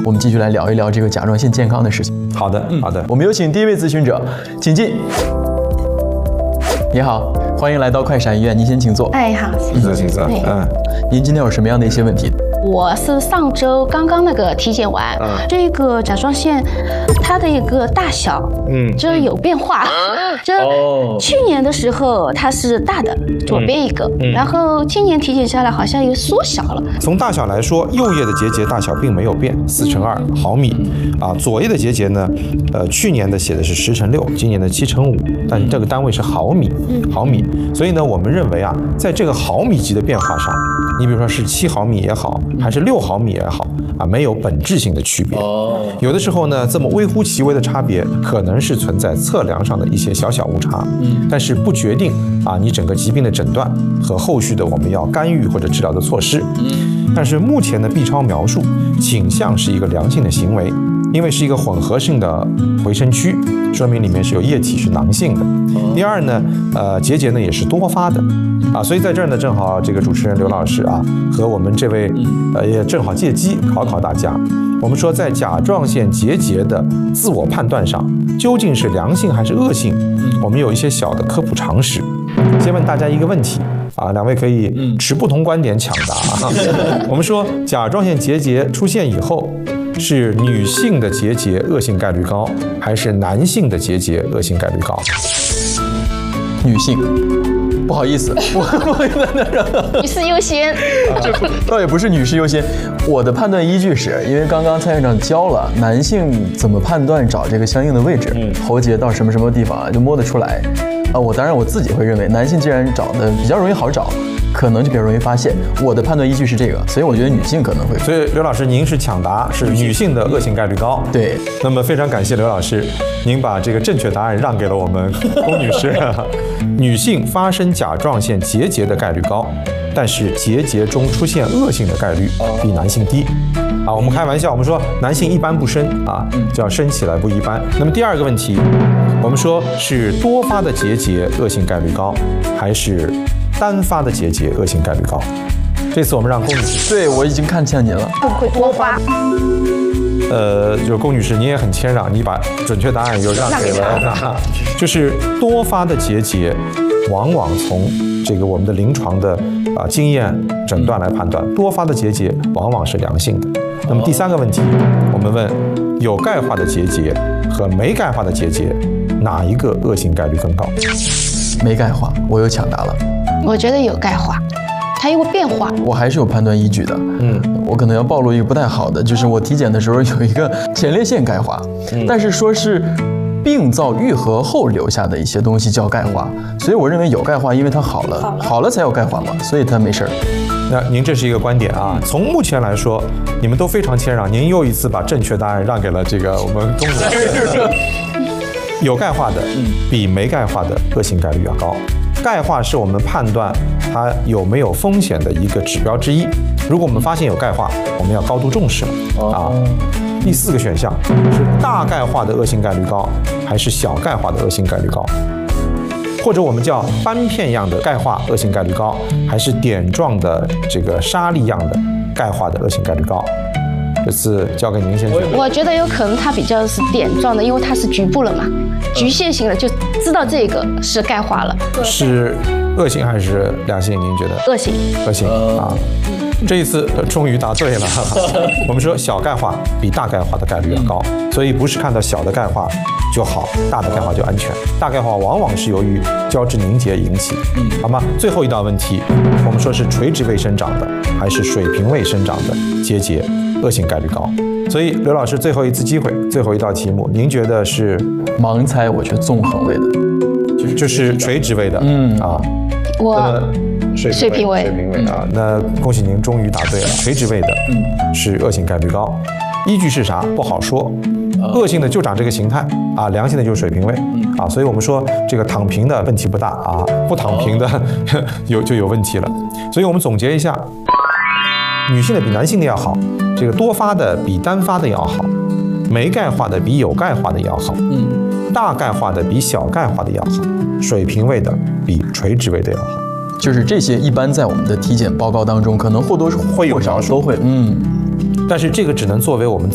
我们继续来聊一聊这个甲状腺健康的事情。 好的，好的。 我们有请第一位咨询者，请进。你好，欢迎来到快闪医院，您先请坐。 哎，好， 请坐。 您今天有什么样的一些问题？ 我是上周刚刚那个体检完，这个甲状腺它的一个大小，就是有变化。就是去年的时候它是大的，左边一个，然后今年体检下来好像又缩小了。 从大小来说，右叶的结节大小并没有变，4×2毫米啊。左叶的结节呢，去年的写的是10×6，今年的7×5，但这个单位是毫米，毫米。所以呢，我们认为啊，在这个毫米级的变化上，你比如说是7毫米也好，还是6毫米也好啊，没有本质性的区别。有的时候呢，这么微乎其微的差别，可能是存在测量上的一些小误差，但是不决定啊你整个疾病的诊断和后续的我们要干预或者治疗的措施。但是目前的 B 超描述倾向是一个良性的行为，因为是一个混合性的回声区，说明里面是有液体，是囊性的。第二呢，结节呢也是多发的啊，所以在这儿呢，正好这个主持人刘老师啊和我们这位也正好借机考大家。我们说，在甲状腺结节的自我判断上，究竟是良性还是恶性？我们有一些小的科普常识。先问大家一个问题啊，两位可以持不同观点抢答啊。我们说，甲状腺结节出现以后，是女性的结节恶性概率高，还是男性的结节恶性概率高？ 女性。不好意思， 女士优先， 倒也不是女士优先。我的判断依据是因为刚刚蔡院长教了男性怎么判断找这个相应的位置，喉结到什么地方啊，就摸得出来。我当然我自己会认为，男性既然找的比较容易好找，可能就比较容易发现。我的判断依据是这个，所以我觉得女性可能会。 所以刘老师，您是抢答是女性的恶性概率高。 对。 那么非常感谢刘老师，您把这个正确答案让给了我们龚女士。女性发生甲状腺结节的概率高，但是结节中出现恶性的概率比男性低。啊，我们开玩笑，我们说男性一般不生啊，叫生起来不一般。那么第二个问题，我们说是多发的结节恶性概率高，还是单发的结节恶性概率高？这次我们让龚女士。 对，我已经看向您了。 会不会多发？ 就是龚女士，您也很谦让，你把准确答案又让给了，就是多发的结节，往往从这个我们的临床的经验诊断来判断，多发的结节往往是良性的。那么第三个问题，我们问有钙化的结节和没钙化的结节，哪一个恶性概率更高？ 没钙化，我又抢答了。 我觉得有钙化。它有个变化， 我还是有判断依据的。我可能要暴露一个不太好的，就是我体检的时候有一个前列腺钙化，但是说是病灶愈合后留下的一些东西叫钙化，所以我认为有钙化，因为它好了才有钙化嘛，所以它没事儿。 那您这是一个观点啊。从目前来说，你们都非常谦让，您又一次把正确答案让给了这个我们龚女士。有钙化的比没钙化的恶性概率要高。钙化是我们判断它有没有风险的一个指标之一。如果我们发现有钙化，我们要高度重视啊。第四个选项是大钙化的恶性概率高，还是小钙化的恶性概率高？或者我们叫斑片样的钙化恶性概率高，还是点状的这个沙粒样的钙化的恶性概率高？这次交给您先选。 我觉得有可能它比较是点状的，因为它是局部了嘛，局限性的就知道这个是钙化了。 是恶性还是良性？您觉得？ 恶性。 恶性啊。这一次终于答对了。我们说小钙化比大钙化的概率要高，所以不是看到小的钙化就好，大的钙化就安全。大钙化往往是由于胶质凝结引起。好吗？最后一道问题，我们说是垂直位生长的还是水平位生长的结节恶性概率高？所以刘老师最后一次机会，最后一道题目，您觉得是？ 盲猜，我觉得纵横位的， 就是垂直位的。 我水平位啊，那恭喜您终于答对了，垂直位的是恶性概率高。依据是啥？不好说。恶性的就长这个形态啊，良性的就是水平位啊，所以我们说这个躺平的问题不大啊，不躺平的就有问题了。所以我们总结一下，女性的比男性的要好，这个多发的比单发的要好，没钙化的比有钙化的要好，大钙化的比小钙化的要好，水平位的比垂直位的要好。 就是这些一般在我们的体检报告当中，可能或多或少都会， 但是这个只能作为我们